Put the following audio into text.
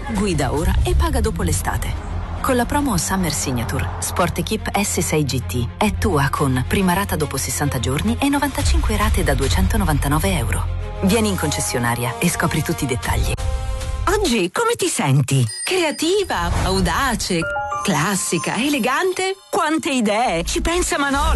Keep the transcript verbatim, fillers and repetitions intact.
Guida ora e paga dopo l'estate. Con la promo Summer Signature, Sport Equip S sei G T è tua con prima rata dopo sessanta giorni e novantacinque rate da duecentonovantanove euro. Vieni in concessionaria e scopri tutti i dettagli. Oggi come ti senti? Creativa, audace, classica, elegante? Quante idee! Ci pensa Manolo!